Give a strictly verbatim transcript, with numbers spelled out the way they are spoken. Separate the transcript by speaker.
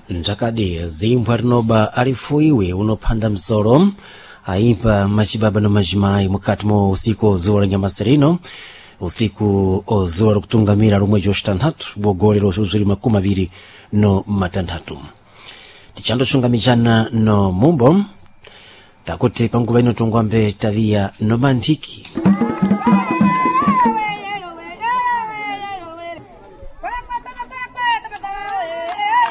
Speaker 1: Njakadi zimbwa rinoba alifuiwe unopanda msoro aimpa machibaba no majimayi mukati mo usiku ozuwa nyamasirino usiku ozuwa kutungamira rumwe joshtanhatu bwogolero zuri makumi abiri no matanthatu tichando chungamijana no mumbo takuti panguva ino tungwambe tavia no mantiki